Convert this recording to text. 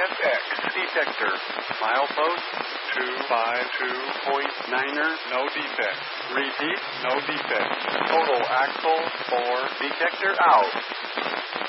CSX. Detector. Milepost 252.9er. No defect. Repeat. No defect. Total axle 4. Detector out.